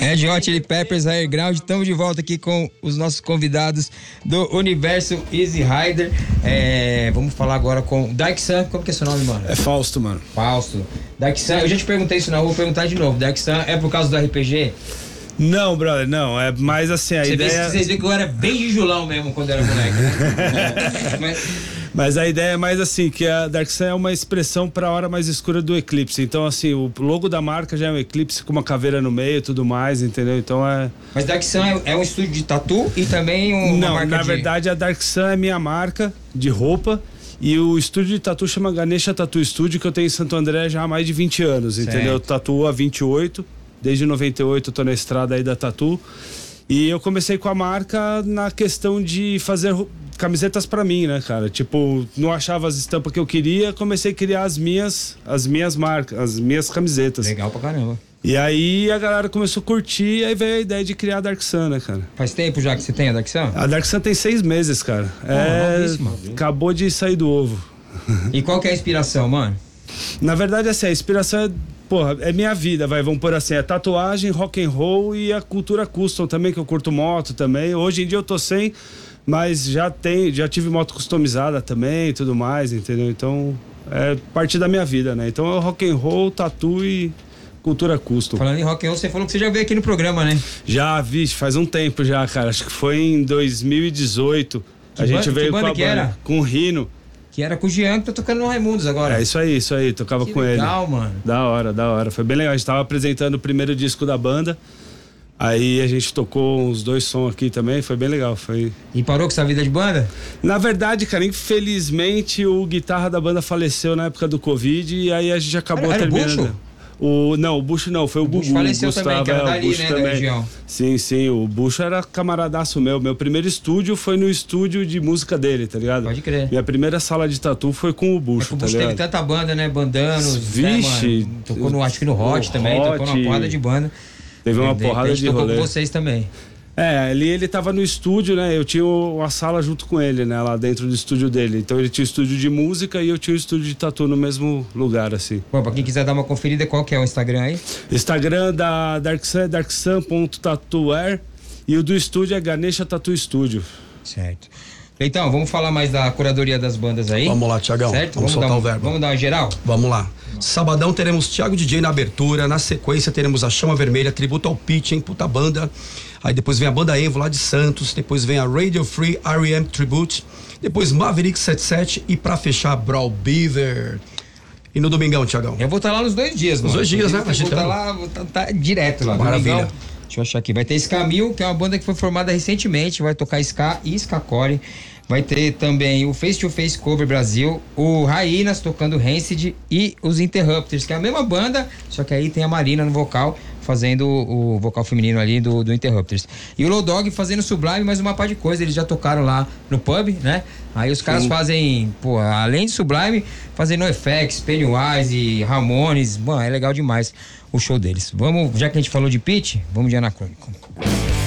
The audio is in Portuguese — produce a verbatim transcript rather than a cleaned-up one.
Red Hot Chili Peppers, Higher Ground. Estamos de volta aqui com os nossos convidados do Universo Easy Rider. É, vamos falar agora com Dark Sun. Como que é seu nome, mano? É Fausto, mano. Fausto. Dark Sun, eu já te perguntei isso na rua, vou perguntar de novo. Dark Sun é por causa do R P G? Não, brother, não. É mais assim, a Você ideia... Vê, vocês viram que eu era bem de julão mesmo quando era moleque, né? Mas... Mas a ideia é mais assim, que a Dark Sun é uma expressão para a hora mais escura do eclipse. Então, assim, o logo da marca já é um eclipse com uma caveira no meio e tudo mais, entendeu? Então é... Mas Dark Sun é, é um estúdio de tatu e também um, uma Não, marca na de... verdade a Dark Sun é minha marca de roupa e o estúdio de tatu chama Ganesha Tattoo Studio, que eu tenho em Santo André já há mais de vinte anos, certo. Entendeu? Eu tatuo há vinte e oito, desde noventa e oito eu tô na estrada aí da tatu. E eu comecei com a marca na questão de fazer camisetas pra mim, né, cara? Tipo, não achava as estampas que eu queria, comecei a criar as minhas, as minhas marcas, as minhas camisetas. Legal pra caramba. E aí a galera começou a curtir, e aí veio a ideia de criar a Dark Sun, né, cara? Faz tempo já que você tem a Dark Sun? A Dark Sun tem seis meses, cara. Oh, é, novíssima. Acabou de sair do ovo. E qual que é a inspiração, mano? Na verdade, assim, a inspiração é, porra, é minha vida, vai, vamos por assim, é tatuagem, rock and roll e a cultura custom também, que eu curto moto também. Hoje em dia eu tô sem, mas já tem, já tive moto customizada também e tudo mais, entendeu? Então, é parte da minha vida, né? Então é rock and roll, tatu e cultura custom. Falando em rock and roll, você falou que você já veio aqui no programa, né? Já, vixe, faz um tempo já, cara. Acho que foi em dois mil e dezoito. Que a gente banda, veio que banda com a que banda, era? com o Rino. Que era com o Jean, que tá tocando no Raimundos agora. É isso aí, isso aí, tocava que com legal, ele. Legal, mano. Da hora, da hora. Foi bem legal. A gente tava apresentando o primeiro disco da banda. Aí a gente tocou uns dois sons aqui também, foi bem legal. Foi... E parou com essa vida de banda? Na verdade, cara, infelizmente o guitarra da banda faleceu na época do Covid e aí a gente acabou era, era terminando. O Bucho? O, não, o Bucho não, foi o, o Gugu. Bucho faleceu Gustavo, também, que era é, dali, o Bucho né, também. da região. Sim, sim, o Bucho era camaradaço meu. Meu primeiro estúdio foi no estúdio de música dele, tá ligado? Pode crer. Minha primeira sala de tatu foi com o Bucho, é o tá Bucho ligado? teve tanta banda, né, Bandanos, Vixe. Né, tocou no, acho que no Hot também, Hot, tocou numa porrada de banda. Teve uma de porrada repente, de tocou rolê. com vocês também. É, ali ele tava no estúdio, né? Eu tinha uma sala junto com ele, né? Lá dentro do estúdio dele. Então ele tinha o estúdio de música e eu tinha o estúdio de tatu no mesmo lugar, assim. Bom, pra quem quiser dar uma conferida, qual que é o Instagram aí? Instagram da Dark Sun é darksun ponto tatuer e o do estúdio é Ganesha Tattoo Studio. Certo. Então, vamos falar mais da curadoria das bandas aí? Vamos lá, Tiagão. Certo? Vamos, Vamos soltar dar um, o verbo. Vamos dar uma geral? Vamos lá. Sabadão teremos Thiago D J na abertura, na sequência teremos a Chama Vermelha, tributo ao Pitch, hein, puta banda. Aí depois vem a banda Evo lá de Santos, depois vem a Radio Free R E M Tribute, depois Maverick setenta e sete e pra fechar Brawl Beaver. E no domingão, Tiagão? Eu vou estar lá nos dois dias, mano. Nos dois dias, né? Vou estar lá, vou estar tá direto lá. Maravilha. Domingão, deixa eu achar aqui. Vai ter Scamil, que é uma banda que foi formada recentemente, vai tocar ska e skacore. Vai ter também o Face to Face Cover Brasil, o Rainas tocando Rancid e os Interrupters, que é a mesma banda, só que aí tem a Marina no vocal, fazendo o vocal feminino ali do, do Interrupters. E o Low Dog fazendo Sublime, mais uma par de coisa, eles já tocaram lá no pub, né? Aí os caras Sim. fazem, pô, além de Sublime, fazem NoFX, Pennywise e Ramones, mano, é legal demais o show deles. Vamos, já que a gente falou de pitch, vamos de Anacrônico.